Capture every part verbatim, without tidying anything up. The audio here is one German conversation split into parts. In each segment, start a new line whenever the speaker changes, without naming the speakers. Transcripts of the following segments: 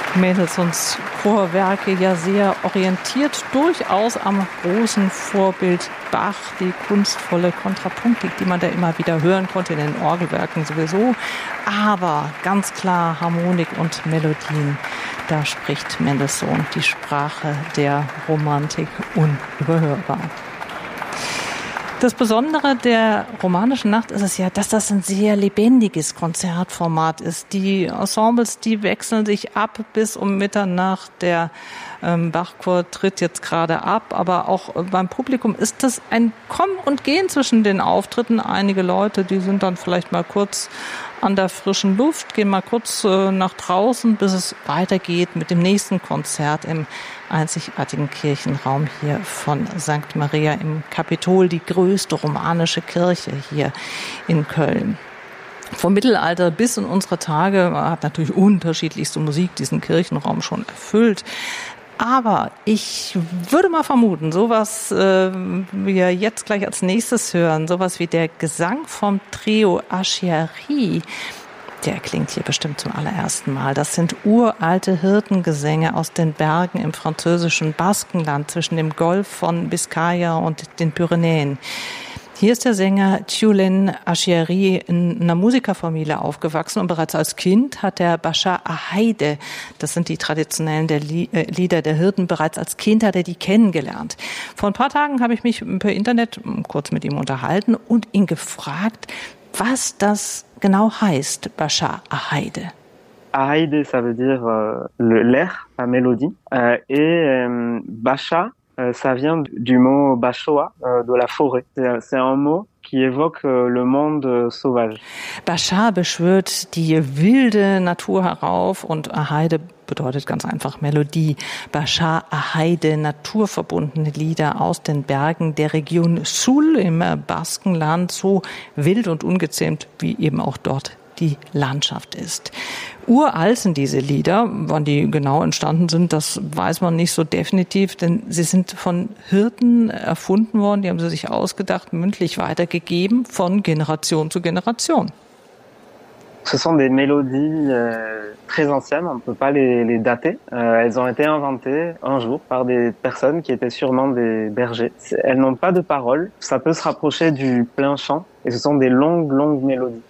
Mendelssohns Chorwerke ja sehr orientiert, durchaus am großen Vorbild Bach, die kunstvolle Kontrapunktik, die man da immer wieder hören konnte in den Orgelwerken sowieso, aber ganz klar Harmonik und Melodien, da spricht Mendelssohn die Sprache der Romantik unüberhörbar. Das Besondere der Romanischen Nacht ist es ja, dass das ein sehr lebendiges Konzertformat ist. Die Ensembles, die wechseln sich ab bis um Mitternacht. Der ähm, Bachchor tritt jetzt gerade ab, aber auch beim Publikum ist das ein Kommen und Gehen zwischen den Auftritten. Einige Leute, die sind dann vielleicht mal kurz an der frischen Luft, gehen mal kurz äh, nach draußen, bis es weitergeht mit dem nächsten Konzert im einzigartigen Kirchenraum hier von Sankt Maria im Kapitol, die größte romanische Kirche hier in Köln. Vom Mittelalter bis in unsere Tage hat natürlich unterschiedlichste Musik diesen Kirchenraum schon erfüllt. Aber ich würde mal vermuten, sowas äh, wir jetzt gleich als nächstes hören, sowas wie der Gesang vom Trio Achiari, der klingt hier bestimmt zum allerersten Mal. Das sind uralte Hirtengesänge aus den Bergen im französischen Baskenland zwischen dem Golf von Biskaya und den Pyrenäen. Hier ist der Sänger Tjulen Achiari in einer Musikerfamilie aufgewachsen und bereits als Kind hat er Bashar Ahaide, das sind die traditionellen der Lieder der Hirten, bereits als Kind hat er die kennengelernt. Vor ein paar Tagen habe ich mich per Internet kurz mit ihm unterhalten und ihn gefragt, was das genau heißt, Bashar Ahaide.
Ahaide, ça veut dire euh, le, l'air, la mélodie, euh, et euh, Basha, euh, ça vient du mot Bashoa, euh, de la forêt. C'est, c'est un mot qui évoque euh, le monde euh, sauvage.
Bashar beschwört die wilde Natur herauf und Ahaide bedeutet ganz einfach Melodie. Bashar Ahaide, naturverbundene Lieder aus den Bergen der Region Sul im Baskenland, so wild und ungezähmt wie eben auch dort die Landschaft ist. Uralt sind diese Lieder, wann die genau entstanden sind, das weiß man nicht so definitiv, denn sie sind von Hirten erfunden worden, die haben sie sich ausgedacht, mündlich weitergegeben von Generation zu Generation.
Ce sont des mélodies euh, très anciennes, on ne peut pas les, les dater. Euh, elles ont été inventées un jour par des personnes qui étaient sûrement des bergers. Elles n'ont pas de paroles, ça peut se rapprocher du plain chant et ce sont des longues, longues mélodies.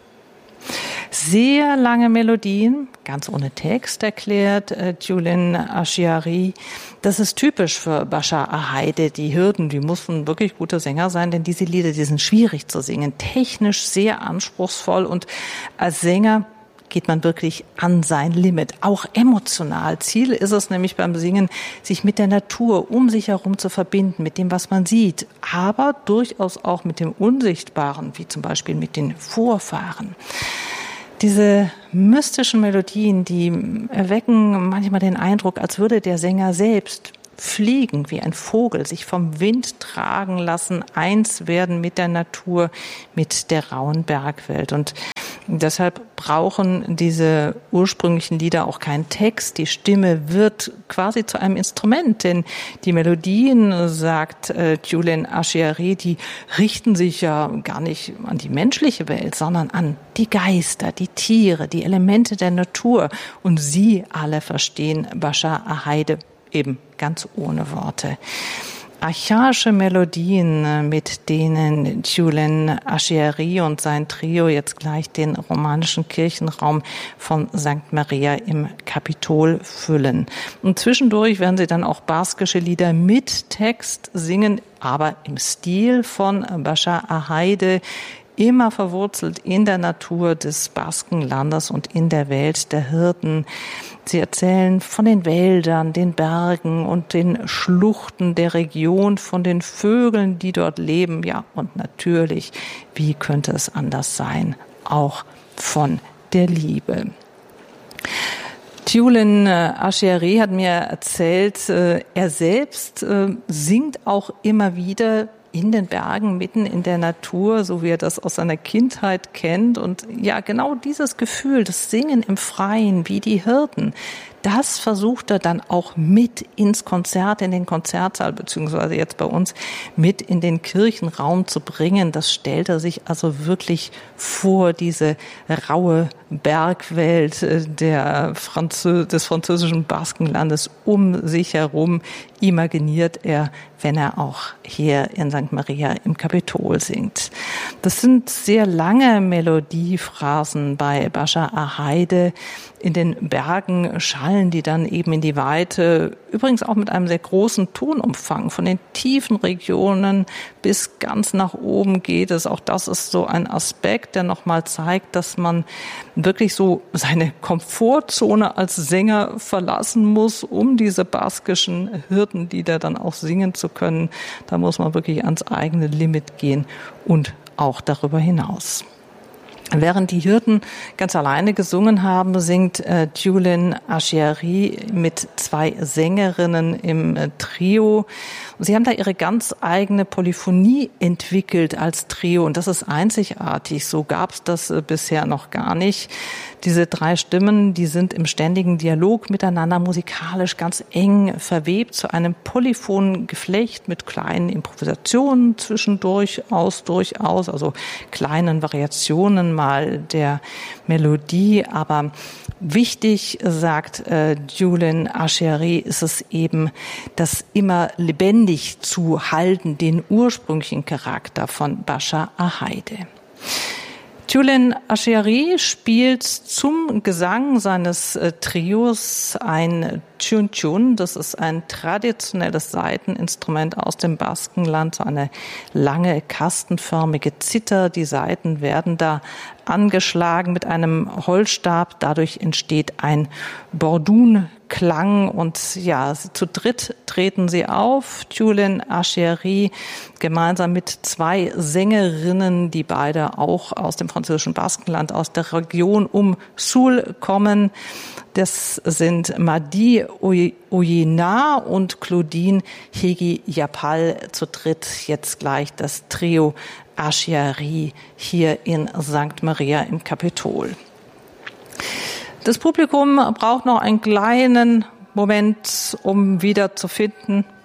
Sehr lange Melodien, ganz ohne Text, erklärt äh, Tjulen Achiari. Das ist typisch für Bashar Ahaide. Die Hirten, die mussten wirklich gute Sänger sein, denn diese Lieder, die sind schwierig zu singen, technisch sehr anspruchsvoll und als Sänger geht man wirklich an sein Limit, auch emotional. Ziel ist es nämlich beim Singen, sich mit der Natur um sich herum zu verbinden, mit dem, was man sieht, aber durchaus auch mit dem Unsichtbaren, wie zum Beispiel mit den Vorfahren. Diese mystischen Melodien, die erwecken manchmal den Eindruck, als würde der Sänger selbst fliegen wie ein Vogel, sich vom Wind tragen lassen, eins werden mit der Natur, mit der rauen Bergwelt. Und deshalb brauchen diese ursprünglichen Lieder auch keinen Text. Die Stimme wird quasi zu einem Instrument, denn die Melodien, sagt äh, Tjulen Achiari, die richten sich ja gar nicht an die menschliche Welt, sondern an die Geister, die Tiere, die Elemente der Natur. Und sie alle verstehen Bashar Ahaide eben ganz ohne Worte. Archaische Melodien, mit denen Tjulen Achiari und sein Trio jetzt gleich den romanischen Kirchenraum von Sankt Maria im Kapitol füllen. Und zwischendurch werden sie dann auch baskische Lieder mit Text singen, aber im Stil von Bashar Ahaide, immer verwurzelt in der Natur des Baskenlandes und in der Welt der Hirten. Sie erzählen von den Wäldern, den Bergen und den Schluchten der Region, von den Vögeln, die dort leben. Ja, und natürlich, wie könnte es anders sein, auch von der Liebe. Tjulen Achiari hat mir erzählt, er selbst singt auch immer wieder in den Bergen, mitten in der Natur, so wie er das aus seiner Kindheit kennt. Und ja, genau dieses Gefühl, das Singen im Freien, wie die Hirten, Das versucht er dann auch mit ins Konzert, in den Konzertsaal, beziehungsweise jetzt bei uns mit in den Kirchenraum zu bringen. Das stellt er sich also wirklich vor, diese raue Bergwelt der Franzö- des französischen Baskenlandes um sich herum imaginiert er, wenn er auch hier in Sankt Maria im Kapitol singt. Das sind sehr lange Melodiephrasen bei Bashar al-Haide. In den Bergen schallen die dann eben in die Weite, übrigens auch mit einem sehr großen Tonumfang. Von den tiefen Regionen bis ganz nach oben geht es. Auch das ist so ein Aspekt, der nochmal zeigt, dass man wirklich so seine Komfortzone als Sänger verlassen muss, um diese baskischen Hirtenlieder dann auch singen zu können. Da muss man wirklich ans eigene Limit gehen und auch darüber hinaus. Während die Hirten ganz alleine gesungen haben, singt äh, Julen Ashiari mit zwei Sängerinnen im äh, Trio. Und sie haben da ihre ganz eigene Polyphonie entwickelt als Trio und das ist einzigartig. So gab es das äh, bisher noch gar nicht. Diese drei Stimmen, die sind im ständigen Dialog miteinander musikalisch ganz eng verwebt zu einem polyphonen Geflecht mit kleinen Improvisationen zwischendurch, aus, durchaus, also kleinen Variationen mal der Melodie. Aber wichtig, sagt äh, Julen Ashiari, ist es eben, das immer lebendig zu halten, den ursprünglichen Charakter von Bashar al-Haide. Julen Ashiari spielt zum Gesang seines äh, Trios ein Chun-Chun. Das ist ein traditionelles Saiteninstrument aus dem Baskenland, so eine lange kastenförmige Zither. Die Saiten werden da angeschlagen mit einem Holzstab. Dadurch entsteht ein Bordun-Klang und ja, zu dritt treten sie auf. Julen Ashiari gemeinsam mit zwei Sängerinnen, die beide auch aus dem französischen Baskenland, aus der Region um Soule kommen. Das sind Madi Oyena und Claudine Hegi-Yapal, zu dritt jetzt gleich das Trio Ashiari hier in Sankt Maria im Kapitol. Das Publikum braucht noch einen kleinen Moment, um wieder zu finden,